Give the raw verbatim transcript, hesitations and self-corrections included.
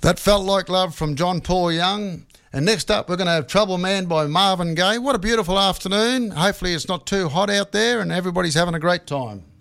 That Felt Like Love from John Paul Young. And next up, we're going to have Trouble Man by Marvin Gaye. What a beautiful afternoon. Hopefully it's not too hot out there and everybody's having a great time.